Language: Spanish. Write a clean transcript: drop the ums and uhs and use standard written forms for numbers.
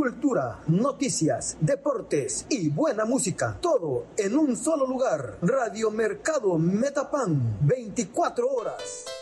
cultura, noticias, deportes y buena música. Todo en un solo lugar. Radio Mercado Metapan, 24 horas.